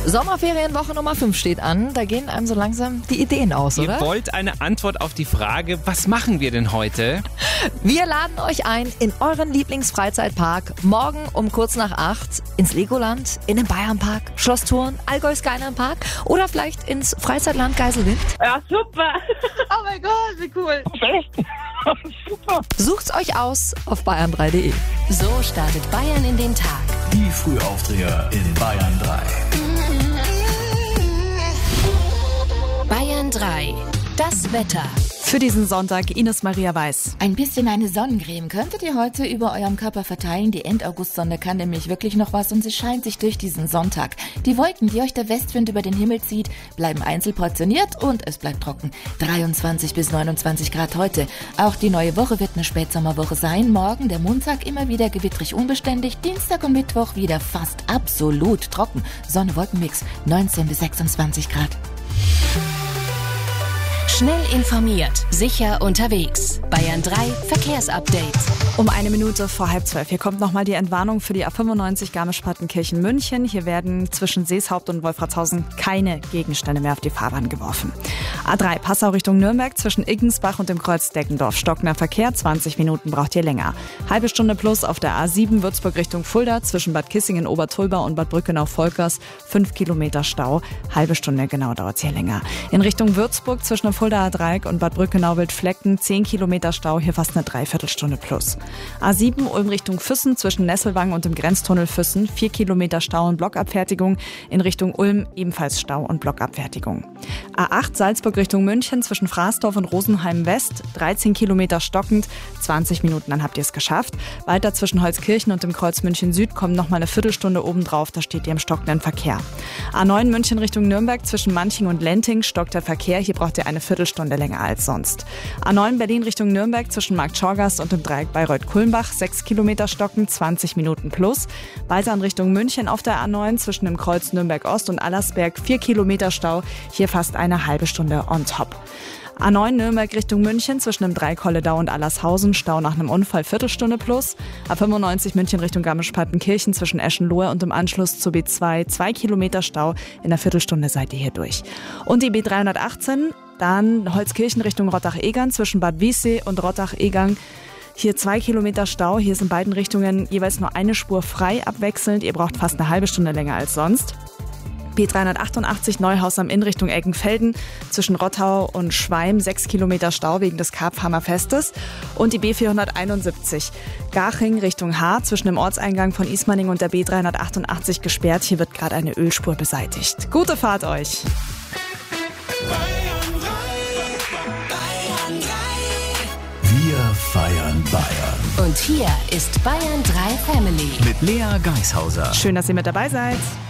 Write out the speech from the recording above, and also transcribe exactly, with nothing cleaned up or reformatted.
Sommerferienwoche Nummer fünf steht an. Da gehen einem so langsam die Ideen aus, oder? Ihr wollt eine Antwort auf die Frage, was machen wir denn heute? Wir laden euch ein in euren Lieblingsfreizeitpark. Morgen um kurz nach acht ins Legoland, in den Bayernpark, Schloss Thurn, Allgäu Skyline Park oder vielleicht ins Freizeitland Geiselwind. Ja, super. Oh mein Gott, wie cool. Echt? Super. Sucht's euch aus auf bayern drei punkt de. So startet Bayern in den Tag. Die Frühaufdreher in Bayern drei. Bayern drei. Das Wetter. Für diesen Sonntag Ines Maria Weiß. Ein bisschen eine Sonnencreme könntet ihr heute über eurem Körper verteilen. Die End-August-Sonne kann nämlich wirklich noch was und sie scheint sich durch diesen Sonntag. Die Wolken, die euch der Westwind über den Himmel zieht, bleiben einzelportioniert und es bleibt trocken. dreiundzwanzig bis neunundzwanzig Grad heute. Auch die neue Woche wird eine Spätsommerwoche sein. Morgen der Montag immer wieder gewittrig unbeständig. Dienstag und Mittwoch wieder fast absolut trocken. Sonne-Wolkenmix neunzehn bis sechsundzwanzig Grad. Schnell informiert, sicher unterwegs. Bayern drei Verkehrsupdate. Um eine Minute vor halb zwölf. Hier kommt nochmal die Entwarnung für die A fünfundneunzig Garmisch-Partenkirchen-München. Hier werden zwischen Seeshaupt und Wolfratshausen keine Gegenstände mehr auf die Fahrbahn geworfen. A drei Passau Richtung Nürnberg zwischen Iggensbach und dem Kreuz Deggendorf. Stockender Verkehr, zwanzig Minuten braucht ihr länger. Halbe Stunde plus auf der A sieben Würzburg Richtung Fulda zwischen Bad Kissingen, Obertulba und Bad Brückenau-Volkers. Fünf Kilometer Stau. Halbe Stunde genau dauert es hier länger. In Richtung Würzburg zwischen dem Fuldaer Dreieck und Bad Brückenau-Wildflecken. zehn Kilometer Stau, hier fast eine Dreiviertelstunde plus. A sieben Ulm Richtung Füssen zwischen Nesselwangen und dem Grenztunnel Füssen. vier Kilometer Stau und Blockabfertigung. In Richtung Ulm ebenfalls Stau und Blockabfertigung. A acht Salzburg Richtung München zwischen Fraßdorf und Rosenheim West. dreizehn Kilometer stockend. zwanzig Minuten, dann habt ihr es geschafft. Weiter zwischen Holzkirchen und dem Kreuz München Süd kommt noch mal eine Viertelstunde obendrauf. Da steht ihr im stockenden Verkehr. A neun München Richtung Nürnberg zwischen Manching und Lenting stockt der Verkehr. Hier braucht ihr eine Viertelstunde länger als sonst. A neun Berlin Richtung Nürnberg zwischen Marktschorgast und dem Dreieck Bayreuth-Kulmbach. sechs Kilometer stockend, zwanzig Minuten plus. Weiter in Richtung München auf der A neun zwischen dem Kreuz Nürnberg-Ost und Allersberg. vier Kilometer Stau. Hier fast eine halbe Stunde on top. A neun Nürnberg Richtung München zwischen dem Dreieck Holledau und Allershausen. Stau nach einem Unfall, Viertelstunde plus. A fünfundneunzig München Richtung Garmisch-Partenkirchen zwischen Eschenlohe und dem Anschluss zur B zwei. zwei Kilometer Stau. In einer Viertelstunde seid ihr hier durch. Und die B dreihundertachtzehn, dann Holzkirchen Richtung Rottach-Egern zwischen Bad Wiessee und Rottach-Egern. Hier zwei Kilometer Stau. Hier ist in beiden Richtungen jeweils nur eine Spur frei abwechselnd. Ihr braucht fast eine halbe Stunde länger als sonst. B dreihundertachtundachtzig Neuhaus am Inn Richtung Eggenfelden zwischen Rottau und Schweim, sechs Kilometer Stau wegen des Karpfhammer Festes. Und die B vierhunderteinundsiebzig Garching Richtung Haar zwischen dem Ortseingang von Ismaning und der B dreihundertachtundachtzig gesperrt. Hier wird gerade eine Ölspur beseitigt. Gute Fahrt euch! Wir feiern Bayern. Und hier ist Bayern drei Family. Mit Lea Geishauser. Schön, dass ihr mit dabei seid.